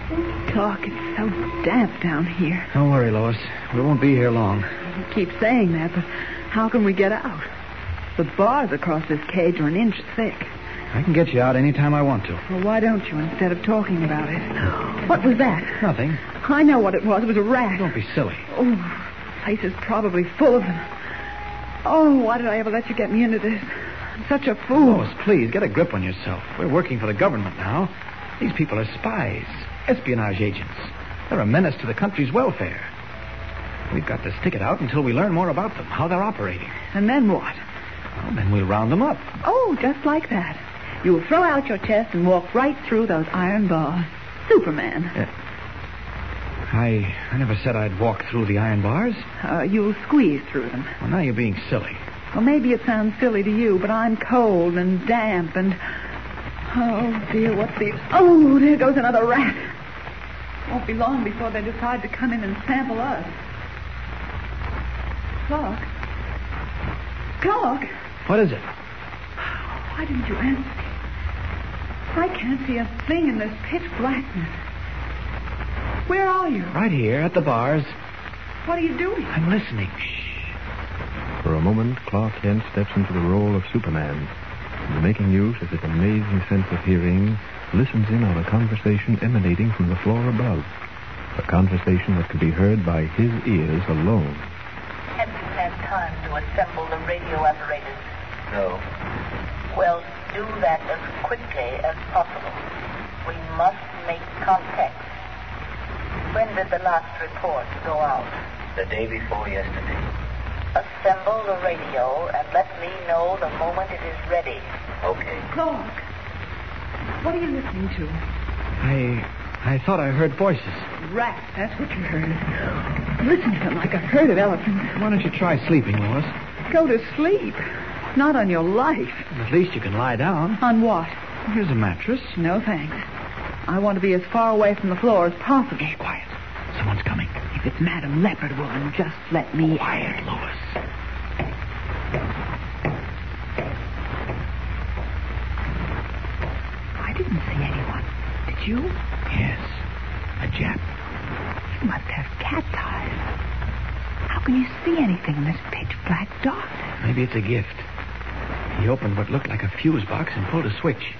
Clark, it's so damp down here. Don't worry, Lois. We won't be here long. You keep saying that, but how can we get out? The bars across this cage are an inch thick. I can get you out any time I want to. Well, why don't you instead of talking about it? What was that? Nothing. I know what it was. It was a rat. Don't be silly. Oh, the place is probably full of them. Oh, why did I ever let you get me into this? I'm such a fool. Lois, please, get a grip on yourself. We're working for the government now. These people are spies, espionage agents. They're a menace to the country's welfare. We've got to stick it out until we learn more about them, how they're operating. And then what? Well, then we'll round them up. Oh, just like that. You will throw out your chest and walk right through those iron bars. Superman. I never said I'd walk through the iron bars. You'll squeeze through them. Well, now you're being silly. Well, maybe it sounds silly to you, but I'm cold and damp and... Oh, dear, what's the... Oh, there goes another rat. Won't be long before they decide to come in and sample us. Clark? Clark? What is it? Why didn't you answer me? I can't see a thing in this pitch blackness. Where are you? Right here, at the bars. What are you doing? I'm listening. Shh. For a moment, Clark Kent steps into the role of Superman. And making use of his amazing sense of hearing, listens in on a conversation emanating from the floor above. A conversation that could be heard by his ears alone. Have you had time to assemble the radio apparatus? No. Well, do that as quickly as possible. We must make contact. When did the last report go out? The day before yesterday. Assemble the radio and let me know the moment it is ready. Okay. Clark, what are you listening to? I thought I heard voices. Rats, that's what you heard. Listen to them like a herd of elephants. Why don't you try sleeping, Lois? Go to sleep. Not on your life. At least you can lie down. On what? Well, here's a mattress. No, thanks. I want to be as far away from the floor as possible. Hey, quiet. Someone's coming. If it's Madam Leopard Woman, just let me... Quiet, Lois. I didn't see anyone. Did you? Yes. A Jap. He must have cat's eyes. How can you see anything in this pitch black darkness? Maybe it's a gift. He opened what looked like a fuse box and pulled a switch.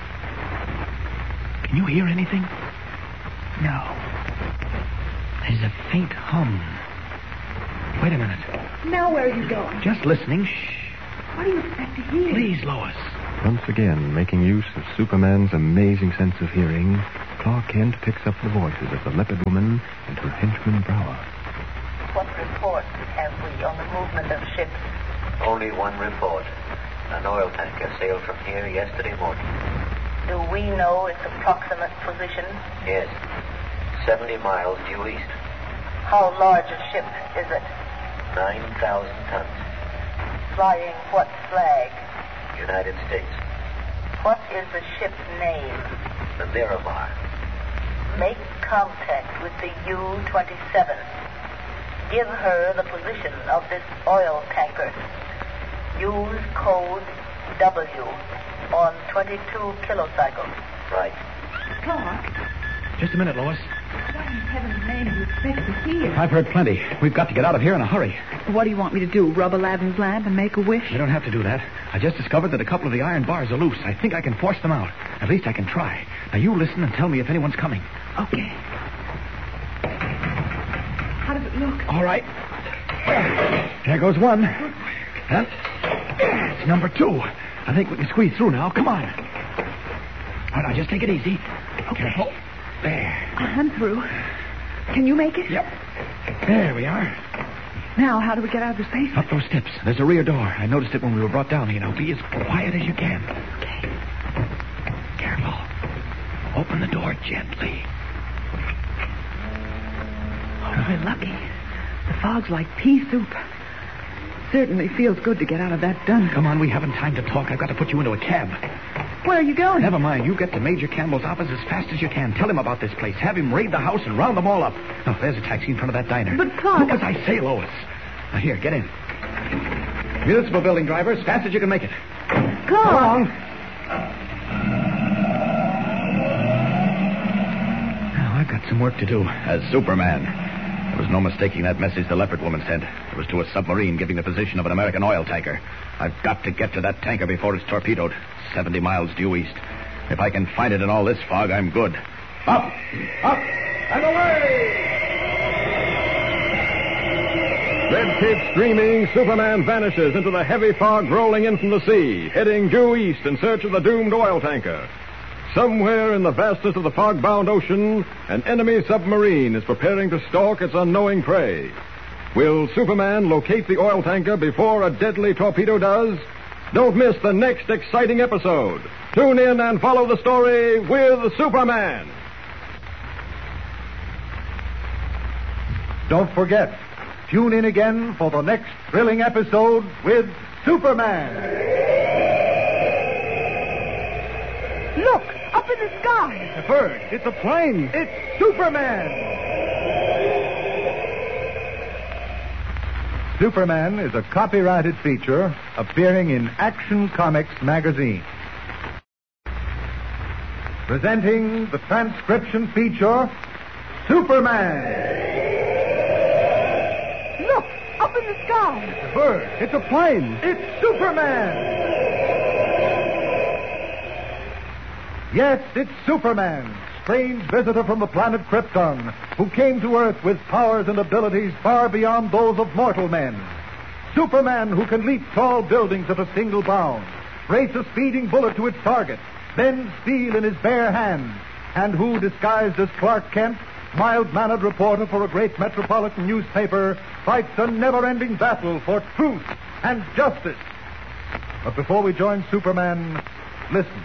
Can you hear anything? No. There's a faint hum. Wait a minute. Now where are you going? Just listening. Shh. What do you expect to hear? Please, Lois. Once again, making use of Superman's amazing sense of hearing, Clark Kent picks up the voices of the Leopard Woman and her henchman Brower. What reports have we on the movement of ships? Only one report. An oil tanker sailed from here yesterday morning. Do we know its approximate position? Yes. 70 miles due east. How large a ship is it? 9,000 tons. Flying what flag? United States. What is the ship's name? The Miramar. Make contact with the U-27. Give her the position of this oil tanker. Use code W on 22 kilocycles. Right. Clark, Just a minute, Lois. what in heaven's name do you expect to hear? I've heard plenty. We've got to get out of here in a hurry. What do you want me to do, rub Aladdin's lamp and make a wish? We don't have to do that. I just discovered that a couple of the iron bars are loose. I think I can force them out. At least I can try. Now, you listen and tell me if anyone's coming. Okay. How does it look? All right. There goes one. Huh? It's number 2. I think we can squeeze through now. Come on. All right, now, just take it easy. Okay. Careful. There. I'm through. Can you make it? Yep. There we are. Now, how do we get out of this basement? Up those steps. There's a rear door. I noticed it when we were brought down here. Now, be as quiet as you can. Okay. Careful. Open the door gently. Oh, we're lucky. The fog's like pea soup. Certainly feels good to get out of that dungeon. Come on, we haven't time to talk. I've got to put you into a cab. Where are you going? Never mind. You get to Major Campbell's office as fast as you can. Tell him about this place. Have him raid the house and round them all up. Oh, there's a taxi in front of that diner. But, Clark... Do as I say, Lois. Now, here, get in. Municipal building driver, as fast as you can make it. Clark! Come along. Now, I've got some work to do. As Superman, there was no mistaking that message the leopard woman sent. It was to a submarine giving the position of an American oil tanker. I've got to get to that tanker before it's torpedoed. 70 miles due east. If I can find it in all this fog, I'm good. Up! Up! And away! Red cape streaming, Superman vanishes into the heavy fog rolling in from the sea, heading due east in search of the doomed oil tanker. Somewhere in the vastness of the fog-bound ocean, an enemy submarine is preparing to stalk its unknowing prey. Will Superman locate the oil tanker before a deadly torpedo does? Don't miss the next exciting episode. Tune in and follow the story with Superman. Don't forget, tune in again for the next thrilling episode with Superman. Look, up in the sky. It's a bird. It's a plane. It's Superman. Superman is a copyrighted feature appearing in Action Comics magazine. Presenting the transcription feature, Superman. Look, up in the sky. It's a bird. It's a plane. It's Superman. Yes, it's Superman, strange visitor from the planet Krypton, who came to Earth with powers and abilities far beyond those of mortal men. Superman, who can leap tall buildings at a single bound, race a speeding bullet to its target, bend steel in his bare hands, and who, disguised as Clark Kent, mild-mannered reporter for a great metropolitan newspaper, fights a never-ending battle for truth and justice. But before we join Superman, listen.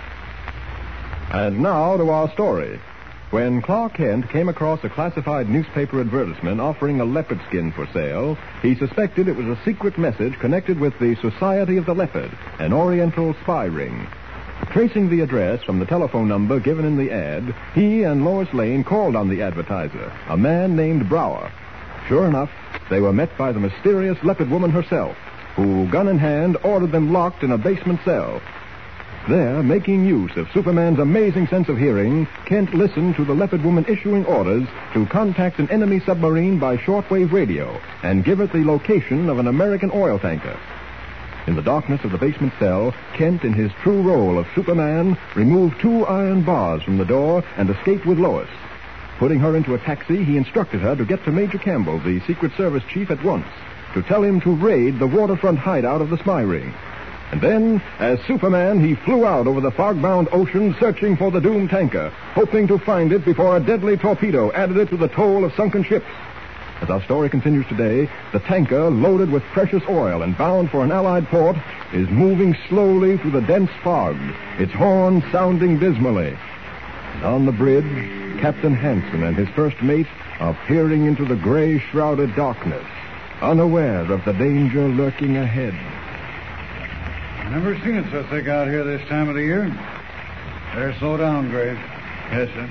And now to our story. When Clark Kent came across a classified newspaper advertisement offering a leopard skin for sale, he suspected it was a secret message connected with the Society of the Leopard, an Oriental spy ring. Tracing the address from the telephone number given in the ad, he and Lois Lane called on the advertiser, a man named Brower. Sure enough, they were met by the mysterious leopard woman herself, who, gun in hand, ordered them locked in a basement cell. There, making use of Superman's amazing sense of hearing, Kent listened to the leopard woman issuing orders to contact an enemy submarine by shortwave radio and give it the location of an American oil tanker. In the darkness of the basement cell, Kent, in his true role of Superman, removed 2 iron bars from the door and escaped with Lois. Putting her into a taxi, he instructed her to get to Major Campbell, the Secret Service chief, at once, to tell him to raid the waterfront hideout of the spy ring. And then, as Superman, he flew out over the fog-bound ocean searching for the doomed tanker, hoping to find it before a deadly torpedo added it to the toll of sunken ships. As our story continues today, the tanker, loaded with precious oil and bound for an Allied port, is moving slowly through the dense fog, its horn sounding dismally. And on the bridge, Captain Hansen and his first mate are peering into the gray-shrouded darkness, unaware of the danger lurking ahead. Never seen it so thick out here this time of the year. Better slow down, Graves. Yes, sir.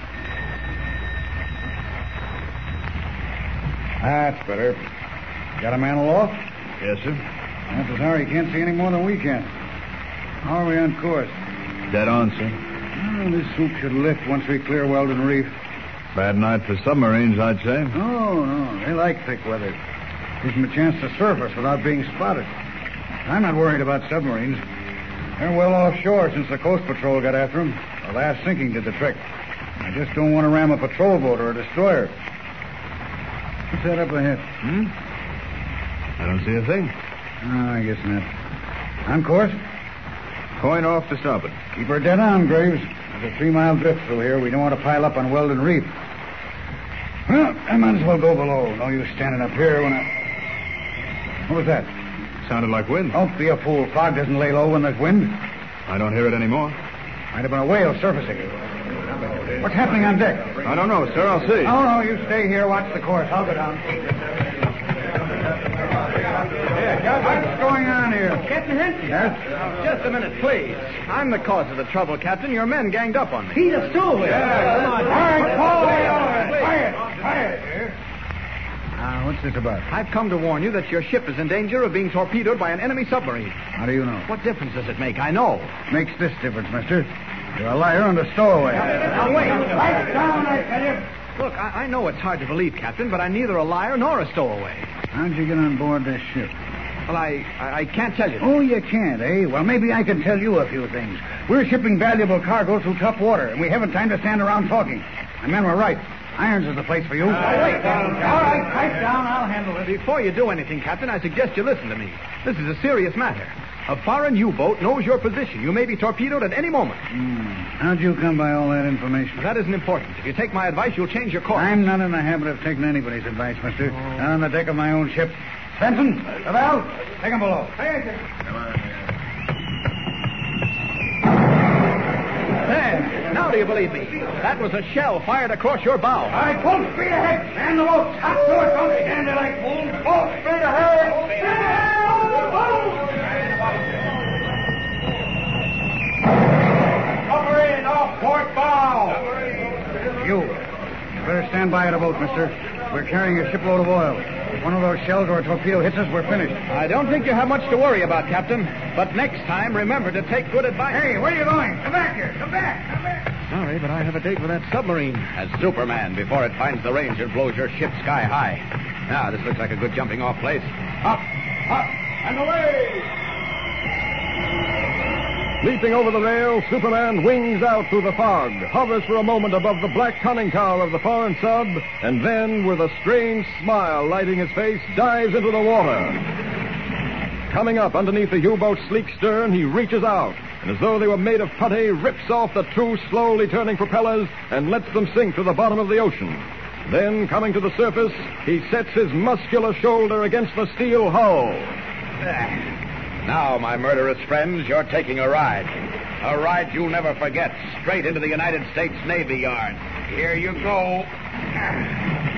That's better. Got a man aloft? Yes, sir. Chances are he can't see any more than we can. How are we on course? Dead on, sir. Well, this swoop should lift once we clear Weldon Reef. Bad night for submarines, I'd say. Oh, no. They like thick weather. Gives them a chance to surface without being spotted. I'm not worried about submarines. They're well offshore since the Coast Patrol got after them. The last sinking did the trick. I just don't want to ram a patrol boat or a destroyer. What's that up ahead? I don't see a thing. Oh, I guess not. On course? Point off to starboard. Keep her dead on, Graves. There's a 3-mile drift through here. We don't want to pile up on Weldon Reef. Well, I might as well go below. No use standing up here when I... What was that? Sounded like wind. Don't be a fool. Fog doesn't lay low when there's wind. I don't hear it anymore. Might have been a whale surfacing. What's happening on deck? I don't know, sir. I'll see. Oh, no, you stay here. Watch the course. I'll go down. What's going on here? Captain Henson. Yes? Just a minute, please. I'm the cause of the trouble, Captain. Your men ganged up on me. He's a stowaway. Yeah, come on. All right, Paul. Quiet. What's this about? I've come to warn you that your ship is in danger of being torpedoed by an enemy submarine. How do you know? What difference does it make? I know. Makes this difference, mister. You're a liar and a stowaway. Now, wait. Right down, I tell you. Look, I know it's hard to believe, Captain, but I'm neither a liar nor a stowaway. How'd you get on board this ship? Well, I can't tell you. Oh, you can't, eh? Well, maybe I can tell you a few things. We're shipping valuable cargo through tough water, and we haven't time to stand around talking. My men were right. Irons is the place for you. Wait. All right, pipe down. I'll handle it. Before you do anything, Captain, I suggest you listen to me. This is a serious matter. A foreign U-boat knows your position. You may be torpedoed at any moment. How'd you come by all that information? That isn't important. If you take my advice, you'll change your course. I'm not in the habit of taking anybody's advice, mister. Not on the deck of my own ship. Benson, Lavelle, take him below. There. Now do you believe me? That was a shell fired across your bow. All right, full speed ahead. Man the boat. Top to it. Don't stand there like fools. Full speed ahead. Submarine off port bow. You better stand by the boat, mister. We're carrying a shipload of oil. If one of those shells or a torpedo hits us, we're finished. I don't think you have much to worry about, Captain. But next time, remember to take good advice. Hey, where are you going? Come back here. Come back. Sorry, but I have a date with that submarine. As Superman, before it finds the range and blows your ship sky high. Now, this looks like a good jumping off place. Up, and away! Leaping over the rail, Superman wings out through the fog, hovers for a moment above the black conning tower of the foreign sub, and then, with a strange smile lighting his face, dives into the water. Coming up underneath the U-boat's sleek stern, he reaches out, and as though they were made of putty, rips off the two slowly turning propellers and lets them sink to the bottom of the ocean. Then, coming to the surface, he sets his muscular shoulder against the steel hull. Now, my murderous friends, you're taking a ride. A ride you'll never forget, straight into the United States Navy Yard. Here you go.